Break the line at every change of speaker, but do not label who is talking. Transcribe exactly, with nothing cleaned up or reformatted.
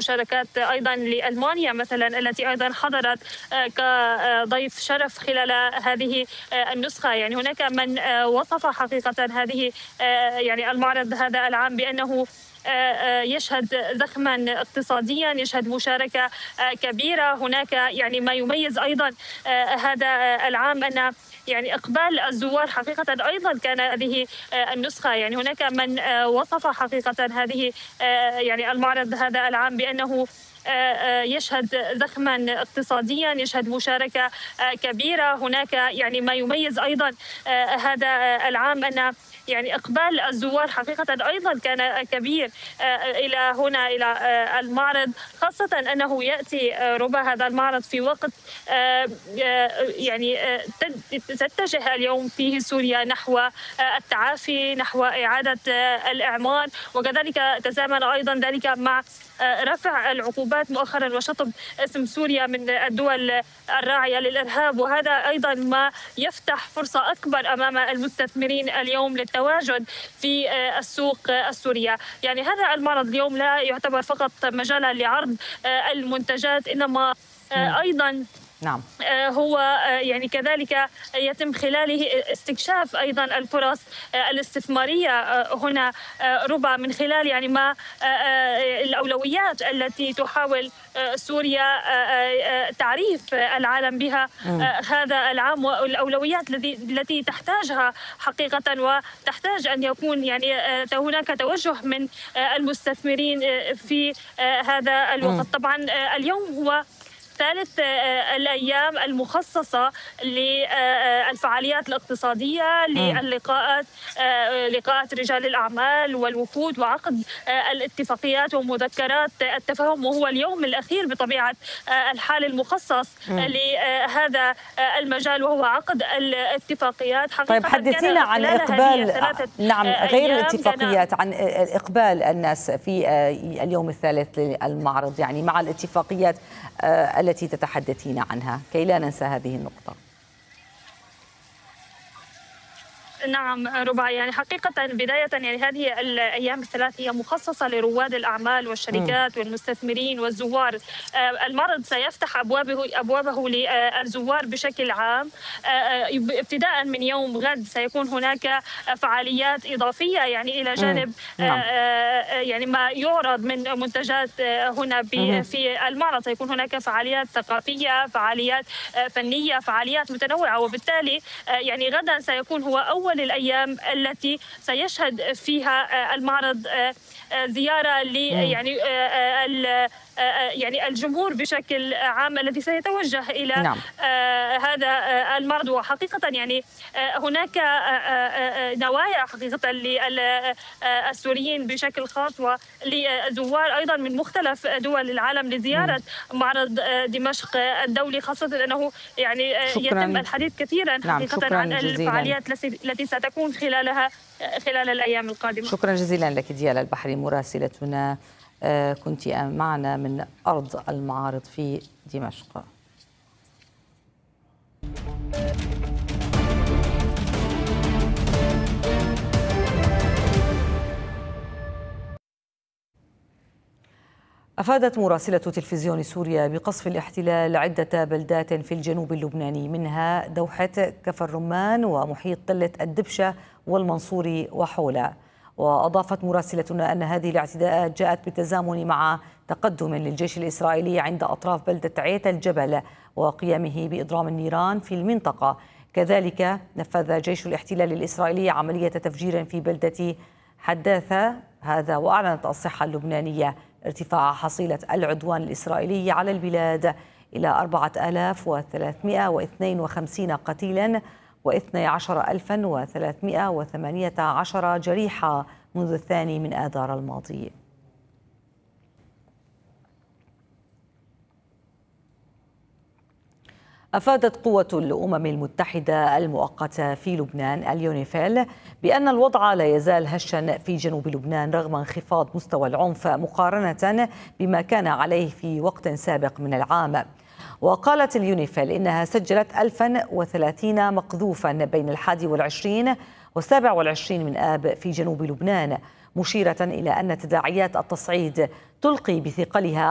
مشاركات أيضا لألمانيا مثلا التي أيضا حضرت كضيف شرف خلال هذه النسخة. يعني هناك من وصف حقيقة هذه يعني المعرض هذا العام بأنه يشهد زخما اقتصاديا، يشهد مشاركة كبيرة. هناك يعني ما يميز أيضا هذا العام أن يعني إقبال الزوار حقيقة أيضا كان هذه النسخة. يعني هناك من وصف حقيقة هذه يعني المعرض هذا العام بأنه يشهد زخما اقتصاديا، يشهد مشاركة كبيرة. هناك يعني ما يميز أيضا هذا العام أن يعني إقبال الزوار حقيقة أيضا كان كبير إلى هنا إلى المعرض، خاصة أنه يأتي ربما هذا المعرض في وقت يعني تتجه اليوم فيه سوريا نحو التعافي، نحو إعادة الإعمار، وكذلك تزامن أيضا ذلك مع رفع العقوبات مؤخرا وشطب اسم سوريا من الدول الراعية للإرهاب. وهذا أيضا ما يفتح فرصة أكبر أمام المستثمرين اليوم للتواجد في السوق السورية. يعني هذا المعرض اليوم لا يعتبر فقط مجالا لعرض المنتجات، إنما أيضا
نعم.
هو يعني كذلك يتم خلاله استكشاف أيضا الفرص الاستثمارية هنا ربما من خلال يعني ما الأولويات التي تحاول سوريا تعريف العالم بها هذا العام، والأولويات التي تحتاجها حقيقة، وتحتاج أن يكون يعني هناك توجه من المستثمرين في هذا الوقت. طبعا اليوم هو ثالث الأيام المخصصة للفعاليات الاقتصادية، للقاءات لقاءات رجال الأعمال والوفود وعقد الاتفاقيات ومذكرات التفاهم، وهو اليوم الأخير بطبيعة الحال المخصص لهذا المجال وهو عقد الاتفاقيات.
حقيقة طيب حدثينا عن إقبال نعم غير الاتفاقيات، عن إقبال الناس في اليوم الثالث للمعرض، يعني مع الاتفاقيات التي تتحدثين عنها كي لا ننسى هذه النقطة.
نعم ربع، يعني حقيقة بداية يعني هذه الأيام الثلاث هي مخصصة لرواد الأعمال والشركات م. والمستثمرين والزوار. المعرض سيفتح أبوابه أبوابه للزوار بشكل عام. ابتداء من يوم غد سيكون هناك فعاليات إضافية يعني إلى جانب نعم. يعني ما يعرض من منتجات هنا في المعرض. سيكون هناك فعاليات ثقافية، فعاليات فنية، فعاليات متنوعة، وبالتالي يعني غدا سيكون هو أول الأيام التي سيشهد فيها المعرض زيارة ل يعني يعني الجمهور بشكل عام الذي سيتوجه إلى نعم. هذا المعرض. وحقيقة يعني هناك نوايا حقيقة للسوريين بشكل خاص ولزوار أيضا من مختلف دول العالم لزيارة م. معرض دمشق الدولي، خاصة أنه يعني شكراً. يتم الحديث كثيرا حقيقة نعم. عن الفعاليات التي ستكون خلالها خلال الأيام القادمة.
شكرا جزيلا لك ديالا البحري مراسلتنا، كنت معنا من أرض المعارض في دمشق. أفادت مراسلة تلفزيون سوريا بقصف الاحتلال عدة بلدات في الجنوب اللبناني، منها دوحة كفر الرمان ومحيط تلة الدبشة والمنصوري وحوله. وأضافت مراسلتنا أن هذه الاعتداءات جاءت بالتزامن مع تقدم للجيش الإسرائيلي عند أطراف بلدة عيت الجبل وقيامه بإضرام النيران في المنطقة. كذلك نفذ جيش الاحتلال الإسرائيلي عملية تفجير في بلدة حداثة، هذا وأعلنت الصحة اللبنانية ارتفاع حصيلة العدوان الإسرائيلي على البلاد إلى أربعة آلاف وثلاثمائة واثنين وخمسين قتيلا واثني عشر ألفا وثلاثمائة وثمانية عشر جريحا منذ الثاني من آذار الماضي. أفادت قوة الأمم المتحدة المؤقتة في لبنان اليونيفيل بأن الوضع لا يزال هشا في جنوب لبنان رغم انخفاض مستوى العنف مقارنة بما كان عليه في وقت سابق من العام. وقالت اليونيفيل إنها سجلت ألفا وثلاثين مقذوفا بين الحادي والعشرين والسابع والعشرين من آب في جنوب لبنان، مشيرة إلى أن تداعيات التصعيد تلقي بثقلها